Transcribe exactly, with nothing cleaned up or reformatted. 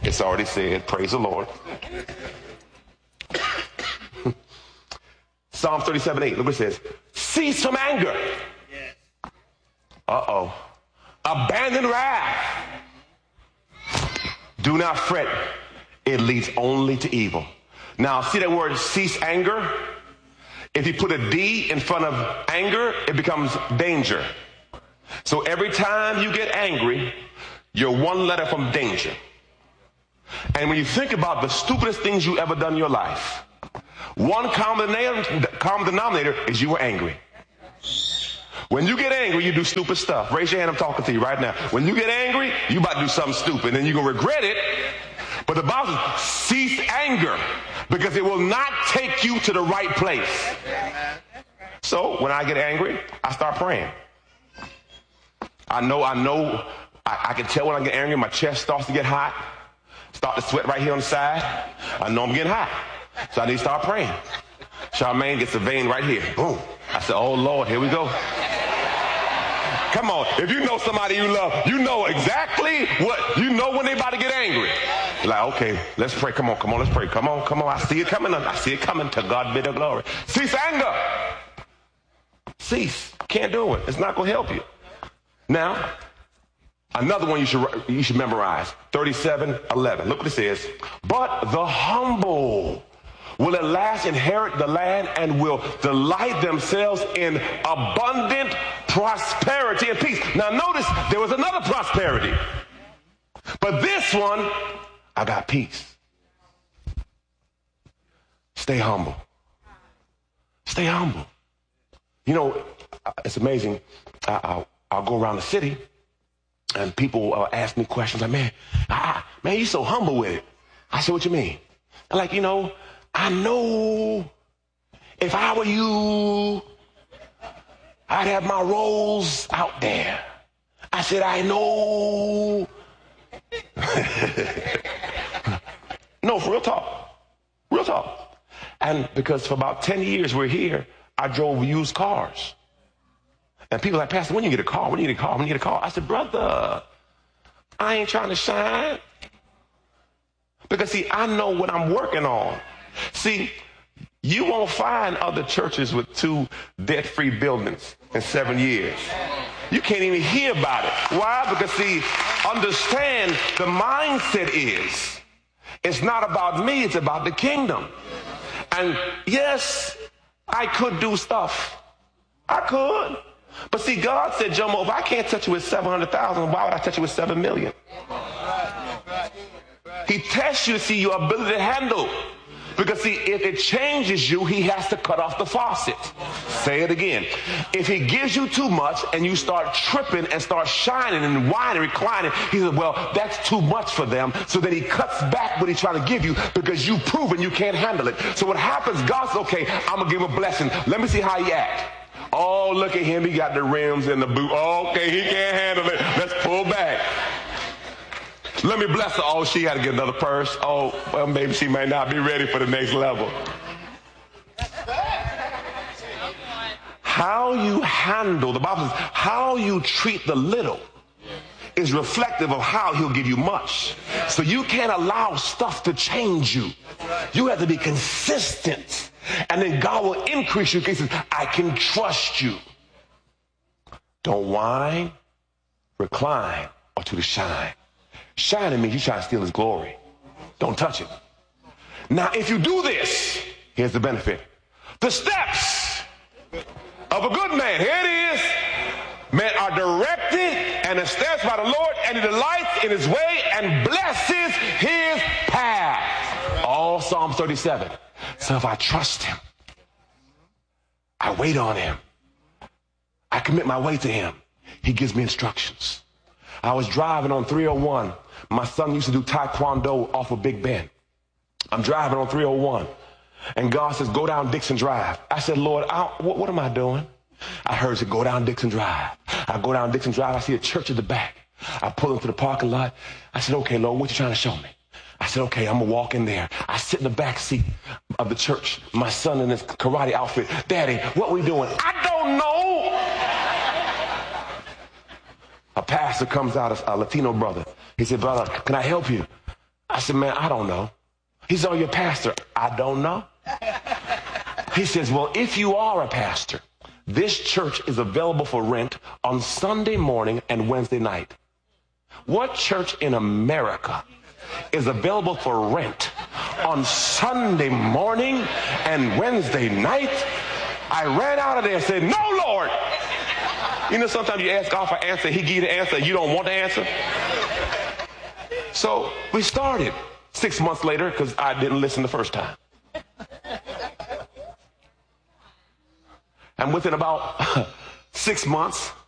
It's already said. Praise the Lord. Psalm thirty-seven eight. Look what it says. Cease from anger. Uh-oh. Abandon wrath. Do not fret. It leads only to evil. Now, see that word cease anger? If you put a D in front of anger, it becomes danger. So every time you get angry, you're one letter from danger. And when you think about the stupidest things you ever done in your life, one common denominator, common denominator is you were angry. When you get angry, you do stupid stuff. Raise your hand, I'm talking to you right now. When you get angry, you about to do something stupid, and you're going to regret it. But the Bible says, cease anger, because it will not take you to the right place. So when I get angry, I start praying. I know, I know, I, I can tell when I get angry, my chest starts to get hot, start to sweat right here on the side. I know I'm getting hot. So I need to start praying. Charmaine gets a vein right here. Boom. I said, oh, Lord, here we go. Come on. If you know somebody you love, you know exactly what, you know when they about to get angry. You're like, okay, let's pray. Come on, come on, let's pray. Come on, come on. I see it coming. I see it coming. To God be the glory. Cease anger. Cease. Can't do it. It's not going to help you. Now, another one you should you should memorize. thirty-seven eleven. Look what it says. But the humble will at last inherit the land and will delight themselves in abundant prosperity and peace. Now notice there was another prosperity. But this one, I got peace. Stay humble. Stay humble. You know, it's amazing. I, I'll, I'll go around the city and people uh, ask me questions like, man, ah, man, you so humble with it. I said, what you mean? I'm like, you know, I know if I were you, I'd have my rolls out there. I said, I know. No, for real talk. Real talk. And because for about ten years we're here, I drove used cars. And people are like, Pastor, when you get a car? When you get a car? When you get a car? I said, brother, I ain't trying to shine. Because, see, I know what I'm working on. See, you won't find other churches with two debt-free buildings in seven years. You can't even hear about it. Why? Because, see, understand the mindset is, it's not about me, it's about the kingdom. And yes, I could do stuff. I could. But see, God said, Jomo, if I can't touch you with seven hundred thousand, why would I touch you with seven million? He tests you to see your ability to handle. Because see, if it changes you, he has to cut off the faucet. Say it again. If he gives you too much and you start tripping and start shining and whining, reclining, he says, well, that's too much for them. So then he cuts back what he's trying to give you because you've proven you can't handle it. So what happens, God says, okay, I'm going to give him a blessing. Let me see how he acts. Oh, look at him. He got the rims and the boot. Okay, he can't handle it. Let's pull back. Let me bless her. Oh, she got to get another purse. Oh, well, maybe she may not be ready for the next level. How you handle, the Bible says, how you treat the little is reflective of how he'll give you much. So you can't allow stuff to change you. You have to be consistent. And then God will increase you. He says, I can trust you. Don't whine, recline, or to the shine. Shining means you're trying to steal his glory. Don't touch it. Now, if you do this, here's the benefit. The steps of a good man, here it is, men are directed and established by the Lord, and he delights in his way and blesses his path. All Psalm thirty-seven. So if I trust him, I wait on him, I commit my way to him, he gives me instructions. I was driving on three oh one. My son used to do taekwondo off of Big Ben. I'm driving on three oh one. And God says, go down Dixon Drive. I said, Lord, I, what, what am I doing? I heard it, go down Dixon Drive. I go down Dixon Drive. I see a church at the back. I pull into the parking lot. I said, okay, Lord, what you trying to show me? I said, okay, I'm going to walk in there. I sit in the back seat of the church. My son in his karate outfit. Daddy, what we doing? I don't know. A pastor comes out, a Latino brother. He said, brother, can I help you? I said, man, I don't know. He said, oh, you're a pastor. I don't know. He says, well, if you are a pastor, this church is available for rent on Sunday morning and Wednesday night. What church in America is available for rent on Sunday morning and Wednesday night? I ran out of there and said, no, Lord. You know, sometimes you ask God for an answer, he gives you the answer, you don't want the answer. So we started six months later because I didn't listen the first time. And within about six months,